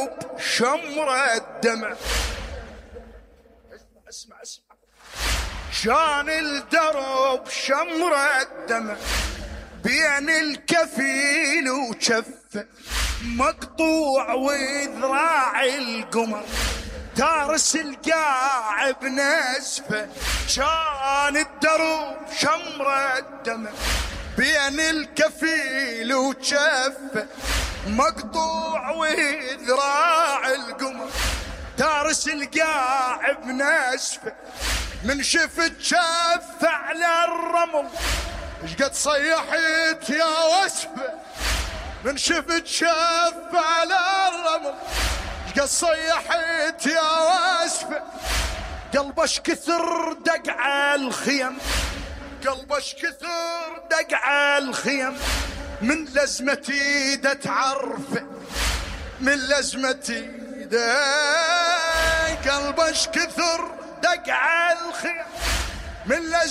شمرة الدمع. اسمع كان الدرب شمرة الدمع بين الكفيل وشفه مقطوع وذراع القمر تارس القاع بنزفه. كان الدرب شمرة الدمع بين الكفيل وشفه مقطوع وذراع القمر تارس القاع بنزفه. من شفت شف على الرمل شقد صيحت يا وسفه. من شفت شف على الرمل شقد صيحت يا وسفه. قلبش كثر دقع الخيم قلبش كثر دقع الخيم من لزمتي دا تعرفه من لزمتي دا. قلبش كثر دقع الخيم من لزمتي